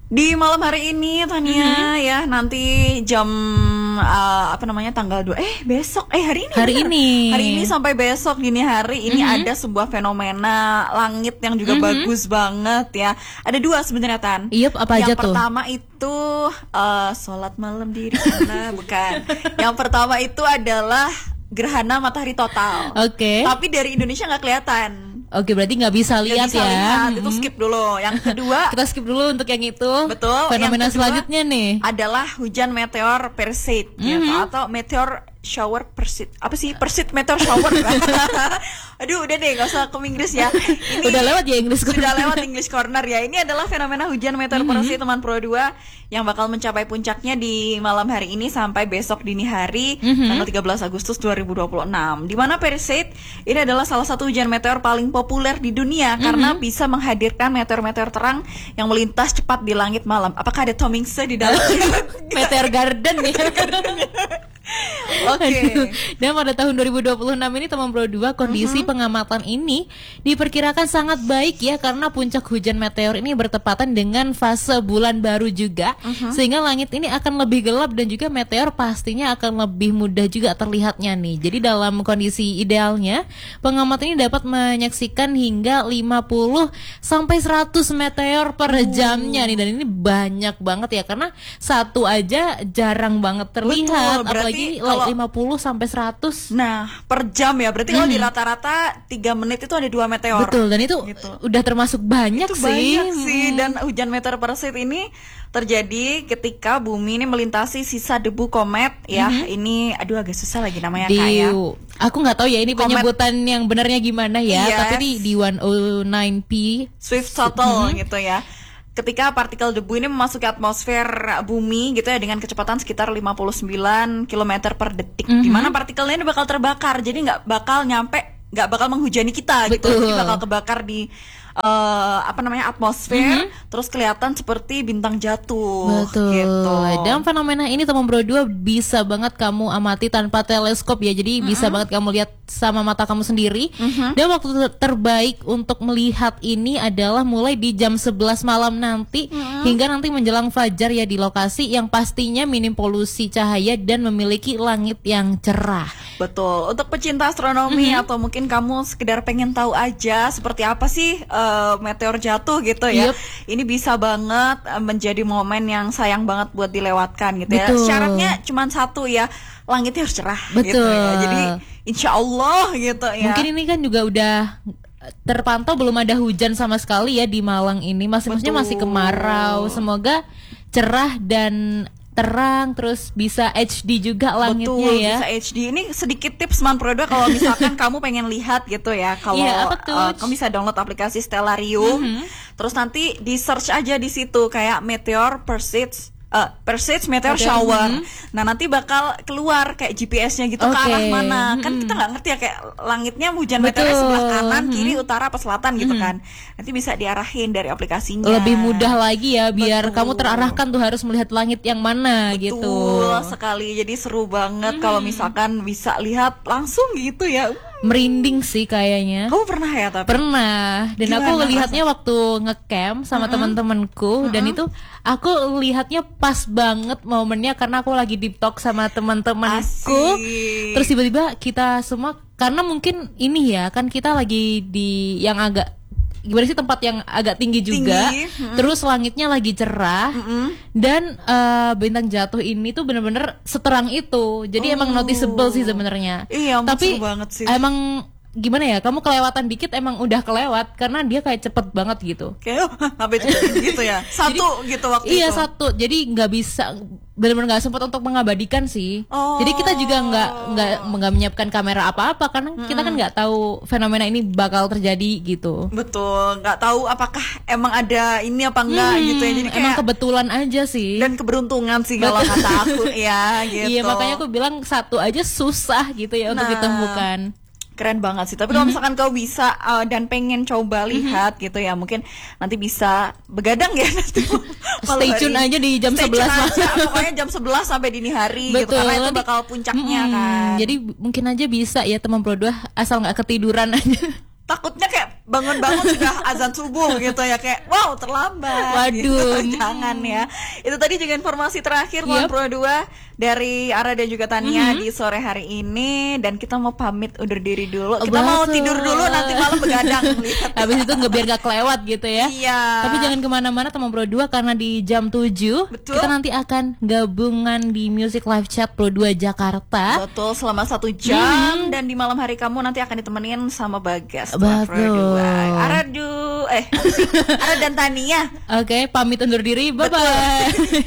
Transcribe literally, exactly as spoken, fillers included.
Di malam hari ini Tania mm-hmm. ya nanti jam uh, apa namanya tanggal dua eh besok eh hari ini hari bener. ini hari ini sampai besok dini hari ini mm-hmm. ada sebuah fenomena langit yang juga mm-hmm. bagus banget ya. Ada dua sebenarnya Tan. Iya, apa yang aja tuh? Yang pertama itu uh, sholat malam di sana bukan. Yang pertama itu adalah gerhana matahari total. Oke. Okay. Tapi dari Indonesia nggak kelihatan. Oke, berarti nggak bisa lihat bisa ya. Lihat. Itu skip dulu. Yang kedua kita skip dulu untuk yang itu. Betul. Fenomena selanjutnya nih adalah hujan meteor Perseid mm-hmm. gitu, atau meteor shower Perseid. Apa sih Perseid meteor shower? Aduh, udah deh, nggak usah ke Inggris ya. Ini udah lewat ya English corner. Sudah lewat English corner ya. Ini adalah fenomena hujan meteor mm-hmm. Perseid teman Pro dua yang bakal mencapai puncaknya di malam hari ini sampai besok dini hari mm-hmm. tanggal tiga belas Agustus dua ribu dua puluh enam. Di mana Perseid ini adalah salah satu hujan meteor paling populer di dunia mm-hmm. karena bisa menghadirkan meteor-meteor terang yang melintas cepat di langit malam. Apakah ada Tom Hanks di dalam Meteor Garden nih? Oke. Okay. Dan pada tahun dua ribu dua puluh enam ini teman Pro dua kondisi uh-huh. pengamatan ini diperkirakan sangat baik ya, karena puncak hujan meteor ini bertepatan dengan fase bulan baru juga, uh-huh. sehingga langit ini akan lebih gelap dan juga meteor pastinya akan lebih mudah juga terlihatnya nih. Jadi dalam kondisi idealnya pengamat ini dapat menyaksikan hingga lima puluh sampai seratus meteor per uh. jamnya nih, dan ini banyak banget ya karena satu aja jarang banget terlihat. Betul, apalagi kalau lima puluh sampai seratus. Nah, per jam ya. Berarti hmm. kalau di rata-rata tiga menit itu ada dua meteor. Betul, dan itu gitu. Udah termasuk banyak itu sih. Banyak sih. Dan hujan meteor Perseid ini terjadi ketika bumi ini melintasi sisa debu komet ya. Mm-hmm. Ini aduh agak susah lagi namanya di, kayak. Aku nggak tahu ya ini komet, penyebutan yang benarnya gimana ya. Yes. Tapi di di seratus sembilan P Swift Shuttle mm-hmm. gitu ya. Ketika partikel debu ini memasuki atmosfer bumi gitu ya dengan kecepatan sekitar lima puluh sembilan kilometer per detik, mm-hmm. di mana partikelnya ini bakal terbakar, jadi nggak bakal nyampe, nggak bakal menghujani kita. Betul. Gitu, jadi bakal kebakar di uh, apa namanya atmosfer, mm-hmm. terus kelihatan seperti bintang jatuh. Betul. Gitu. Dan fenomena ini teman Pro dua bisa banget kamu amati tanpa teleskop ya, jadi mm-hmm. bisa banget kamu lihat sama mata kamu sendiri. Mm-hmm. Dan waktu terbaik untuk melihat ini adalah mulai di jam sebelas malam nanti mm-hmm. hingga nanti menjelang fajar ya, di lokasi yang pastinya minim polusi cahaya dan memiliki langit yang cerah. Betul. Untuk pecinta astronomi mm-hmm. atau mungkin kamu sekedar pengen tahu aja seperti apa sih uh, meteor jatuh gitu ya. Yep. Ini bisa banget uh, menjadi momen yang sayang banget buat dilewatkan gitu. Betul. Ya. Syaratnya cuma satu ya, langitnya harus cerah. Betul. Gitu ya. Jadi insya Allah gitu ya. Mungkin ini kan juga udah terpantau belum ada hujan sama sekali ya di Malang ini. Masih maksudnya masih kemarau. Semoga cerah dan terang, terus bisa H D juga langitnya. Betul, ya. Bisa H D. Ini sedikit tips Man Pro dua kalau misalkan kamu pengen lihat gitu ya. Kalau yeah, uh, kamu bisa download aplikasi Stellarium. Mm-hmm. Terus nanti di search aja di situ kayak Meteor Perseid Uh, Perseid meteor okay. shower. Mm-hmm. Nah nanti bakal keluar kayak G P S-nya gitu, okay. ke arah mana. Kan mm-hmm. kita nggak ngerti ya kayak langitnya hujan meteornya sebelah kanan, mm-hmm. kiri, utara, apa selatan gitu mm-hmm. kan. Nanti bisa diarahin dari aplikasinya. Lebih mudah lagi ya biar Betul. kamu terarahkan tuh harus melihat langit yang mana. Betul gitu. Betul sekali. Jadi seru banget mm-hmm. kalau misalkan bisa lihat langsung gitu ya. Merinding sih kayaknya. Kamu pernah ya tapi? Pernah. Dan Gimana aku lihatnya waktu ngecamp sama uh-huh. teman-temanku uh-huh. dan itu aku lihatnya pas banget momennya karena aku lagi deep talk sama teman-temanku. Asik. Terus tiba-tiba kita semua, karena mungkin ini ya kan kita lagi di yang agak gimana sih, tempat yang agak tinggi juga, tinggi. Mm-hmm. Terus langitnya lagi cerah, mm-hmm. dan uh, bintang jatuh ini tuh bener-bener seterang itu, jadi oh. emang noticeable sih sebenarnya. Iya, tapi banget sih. Emang gimana ya, kamu kelewatan dikit emang udah kelewat karena dia kayak cepet banget gitu. Kayak oh, ngapain cepet gitu ya? Satu jadi, gitu waktu iya, itu. Iya satu, jadi nggak bisa, benar-benar nggak sempat untuk mengabadikan sih. Oh. Jadi kita juga nggak nggak nggak menyiapkan kamera apa-apa karena mm-hmm. kita kan nggak tahu fenomena ini bakal terjadi gitu. Betul, nggak tahu apakah emang ada ini apa enggak hmm, gitu ya. Jadi kayak emang kebetulan aja sih. Dan keberuntungan sih kalau kata aku ya gitu. Iya, makanya aku bilang satu aja susah gitu ya nah. untuk ditemukan. Keren banget sih. Tapi kalau misalkan kau bisa uh, dan pengen coba lihat mm-hmm. gitu ya, mungkin nanti bisa begadang ya nanti. Stay tune aja di jam Stay sebelas aja, pokoknya jam sebelas sampai dini hari. Betul, gitu karena itu bakal puncaknya mm-hmm. kan. Jadi mungkin aja bisa ya teman Pro dua asal nggak ketiduran aja. Takutnya kayak bangun-bangun sudah azan subuh gitu ya, kayak wow terlambat. Waduh. Gitu. Jangan ya. Itu tadi juga informasi terakhir Teman Yep. Pro dua dari Ara dan juga Tania Mhm. di sore hari ini, dan kita mau pamit undur diri dulu. Oh, Kita mau betul. tidur dulu, nanti malam begadang lihat. Habis itu nggak biar nggak kelewat gitu ya. Iya. Tapi jangan kemana-mana teman Pro dua, karena di jam tujuh Betul. kita nanti akan gabungan di Music Live Chat Pro dua Jakarta. Betul, selama satu jam, dan di malam hari kamu nanti akan ditemenin sama Bagas Teman Pro Betul. dua. Ara du eh Ara dan Tania. Oke, pamit undur diri. Bye bye.